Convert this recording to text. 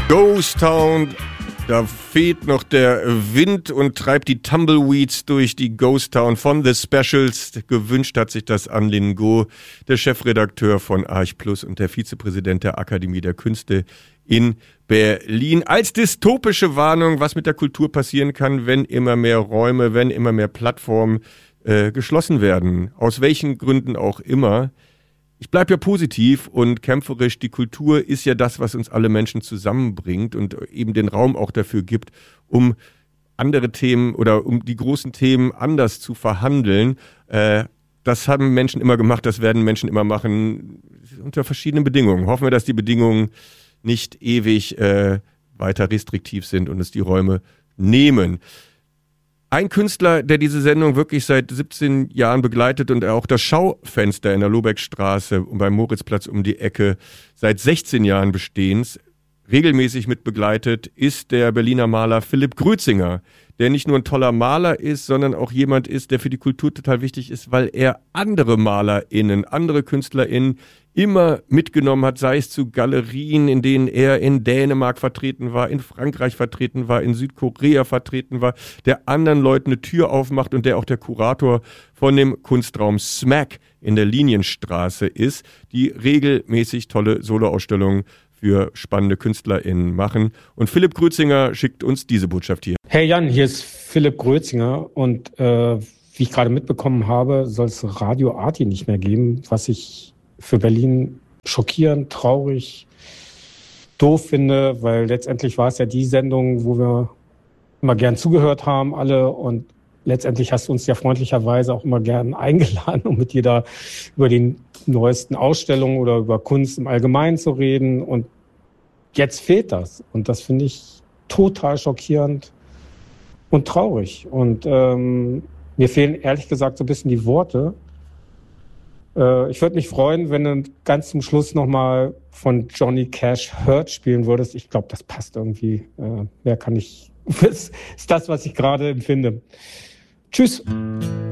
Ghost Town, da fehlt noch der Wind und treibt die Tumbleweeds durch die Ghost Town von The Specials. Gewünscht hat sich das An Lin Go, der Chefredakteur von Arch Plus und der Vizepräsident der Akademie der Künste in Berlin. Als dystopische Warnung, was mit der Kultur passieren kann, wenn immer mehr Räume, wenn immer mehr Plattformen geschlossen werden. Aus welchen Gründen auch immer. Ich bleibe ja positiv und kämpferisch. Die Kultur ist ja das, was uns alle Menschen zusammenbringt und eben den Raum auch dafür gibt, um andere Themen oder um die großen Themen anders zu verhandeln. Das haben Menschen immer gemacht, das werden Menschen immer machen, unter verschiedenen Bedingungen. Hoffen wir, dass die Bedingungen nicht ewig weiter restriktiv sind und es die Räume nehmen. Ein Künstler, der diese Sendung wirklich seit 17 Jahren begleitet und auch das Schaufenster in der Lobeckstraße und beim Moritzplatz um die Ecke seit 16 Jahren Bestehens regelmäßig mit begleitet, ist der Berliner Maler Philipp Grötzinger, der nicht nur ein toller Maler ist, sondern auch jemand ist, der für die Kultur total wichtig ist, weil er andere MalerInnen, andere KünstlerInnen immer mitgenommen hat, sei es zu Galerien, in denen er in Dänemark vertreten war, in Frankreich vertreten war, in Südkorea vertreten war, der anderen Leuten eine Tür aufmacht und der auch der Kurator von dem Kunstraum Smack in der Linienstraße ist, die regelmäßig tolle Soloausstellungen für spannende KünstlerInnen machen. Und Philipp Grötzinger schickt uns diese Botschaft hier. Hey Jan, hier ist Philipp Grötzinger und wie ich gerade mitbekommen habe, soll es Radio Arti nicht mehr geben, was ich für Berlin schockierend, traurig, doof finde, weil letztendlich war es ja die Sendung, wo wir immer gern zugehört haben, alle, und letztendlich hast du uns ja freundlicherweise auch immer gern eingeladen, um mit dir da über die neuesten Ausstellungen oder über Kunst im Allgemeinen zu reden, und jetzt fehlt das, und das finde ich total schockierend und traurig, und mir fehlen ehrlich gesagt so ein bisschen die Worte. Ich würde mich freuen, wenn du ganz zum Schluss nochmal von Johnny Cash Hurt spielen würdest. Ich glaube, das passt irgendwie. Mehr kann ich. Das ist das, was ich gerade empfinde. Tschüss.